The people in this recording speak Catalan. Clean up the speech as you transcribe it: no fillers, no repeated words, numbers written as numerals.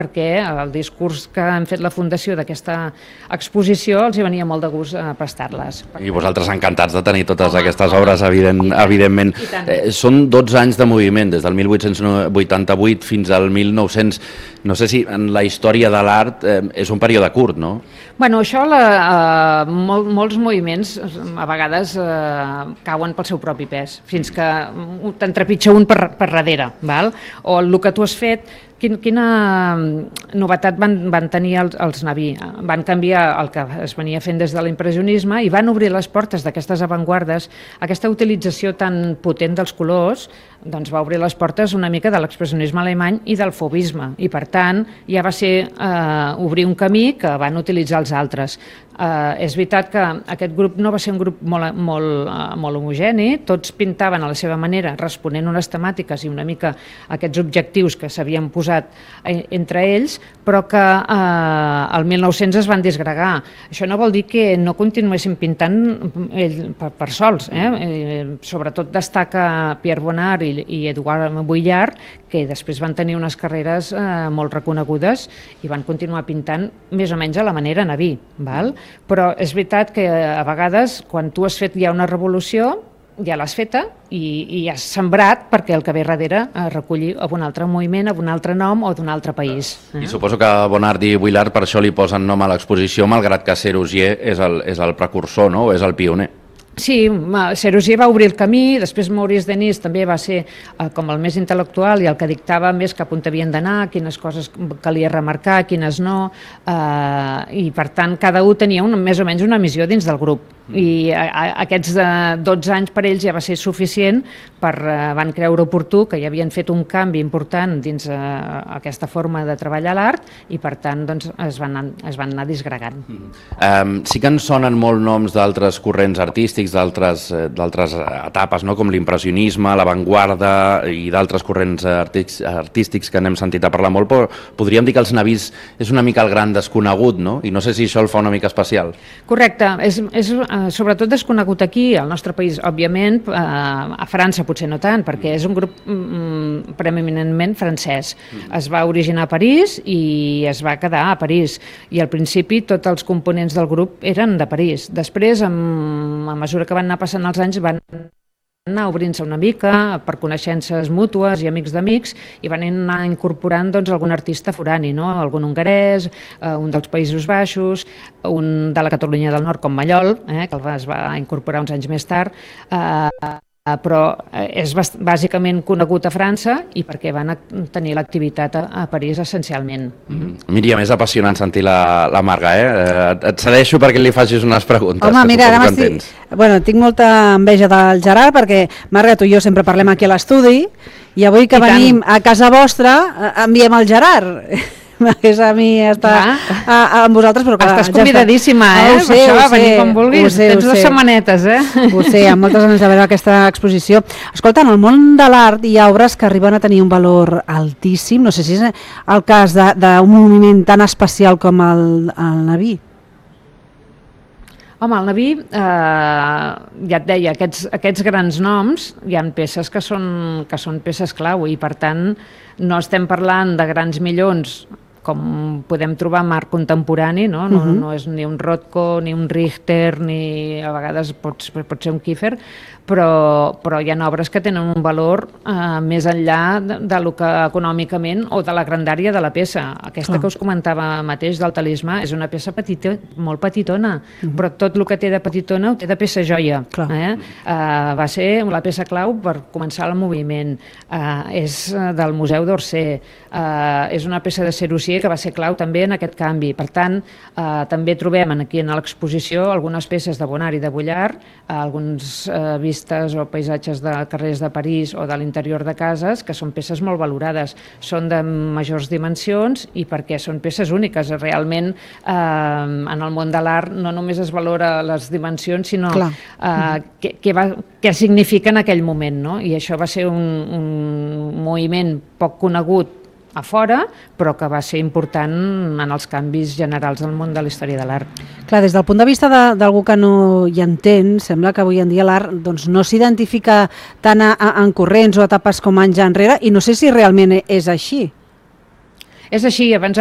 perquè el discurs que han fet la Fundació d'aquesta exposició els hi venia molt de gust prestar-les. I vosaltres encantats de tenir totes aquestes obres, evidentment. Són 12 anys de moviment, des del 1888 fins al 1900. No sé si en la història de l'art és un període curt, no? Bueno, això, molts moviments a vegades cauen pel seu propi pes, fins que t'entrepitja un per darrere, val? O el que tu has fet, quina novetat van tenir els Naví? Van canviar el que es venia fent des de l'impressionisme i van obrir les portes d'aquestes avantguardes. Aquesta utilització tan potent dels colors doncs va obrir les portes una mica de l'expressionisme alemany i del fauvisme, i per tant ja va ser obrir un camí que van utilitzar els altres. És veritat que aquest grup no va ser un grup molt homogeni, tots pintaven a la seva manera, responent unes temàtiques i una mica aquests objectius que s'havien posat entre ells, però que al 1900 es van disgregar. Això no vol dir que no continuessin pintant per sols. Sobretot destaca Pierre Bonnard i Edouard Vuillard, que després van tenir unes carreres molt reconegudes i van continuar pintant més o menys a la manera Naví, val? Però és veritat que a vegades quan tu has fet ja una revolució ja l'has feta i has sembrat perquè el que ve darrere recollir un altre moviment, un altre nom o d'un altre país. I suposo que Bonnard i Vuillard per això li posen nom a l'exposició, malgrat que Sérusier és el precursor, no? O és el pioner. Sí, Sérusier va obrir el camí, després Maurice Denis també va ser com el més intel·lectual i el que dictava més cap on havien d'anar, quines coses calia remarcar, quines no, i per tant cada un tenia més o menys una missió dins del grup. I aquests 12 anys per ells ja va ser suficient van creure oportú que ja havien fet un canvi important dins aquesta forma de treballar l'art i per tant doncs, es van anar disgregant. Sí que ens sonen molt noms d'altres corrents artístics, d'altres etapes, no? Com l'impressionisme, l'avantguarda i d'altres corrents artístics que n'hem sentit a parlar molt, però podríem dir que els Navís és una mica el gran desconegut, no? I no sé si això el fa una mica especial. Correcte, és sobretot desconegut aquí, al nostre país, òbviament, a França potser no tant, perquè és un grup preeminentment francès. Es va originar a París i es va quedar a París, i al principi tots els components del grup eren de París. Després, a mesura que van anar passant els anys, van anar obrint-se una mica per coneixences mútues i amics d'amics i van anar incorporant algun artista forani, algun hongarès, un dels Països Baixos, un de la Catalunya del Nord com Mallol, que es va incorporar uns anys més tard, però és bàsicament conegut a França i perquè van tenir l'activitat a París essencialment. Míriam, és apassionant sentir la Marga, et cedeixo perquè li facis unes preguntes. Home, mira, ara tinc molta enveja del Gerard perquè, Marga, tu i jo sempre parlem aquí a l'estudi i avui que venim a casa vostra enviem el Gerard. És a mi estar amb vosaltres, però clar, estàs convidadíssima, Ho sé, venir com vulguis, tens 2 setmanetes, Ho sé, amb moltes ganes de veure aquesta exposició. Escolta, en el món de l'art hi ha obres que arriben a tenir un valor altíssim, no sé si és el cas d'un moviment tan especial com el Naví. Home, el Naví, ja et deia, aquests grans noms hi ha peces que són peces clau i per tant no estem parlant de grans milions com podem trobar en art contemporani, no és ni un Rothko, ni un Richter, ni a vegades pot ser un Kiefer, però hi ha obres que tenen un valor més enllà del que econòmicament o de la grandària de la peça. Aquesta que us comentava mateix del Talismà és una peça molt petitona, però tot el que té de petitona ho té de peça joia. Va ser la peça clau per començar el moviment. És del Museu d'Orsay, és una peça de Sérusier que va ser clau també en aquest canvi. Per tant, també trobem aquí en l'exposició algunes peces de Bonnard i de Vuillard, alguns vistes o paisatges de carrers de París o de l'interior de cases, que són peces molt valorades. Són de majors dimensions i perquè són peces úniques. Realment, en el món de l'art no només es valora les dimensions, sinó què significa en aquell moment, no? I això va ser un moviment poc conegut a fora, però que va ser important en els canvis generals del món de la història de l'art. Clar, des del punt de vista d'algú que no hi entén, sembla que avui en dia l'art no s'identifica tant en corrents o etapes com anys enrere, i no sé si realment és així. És així, abans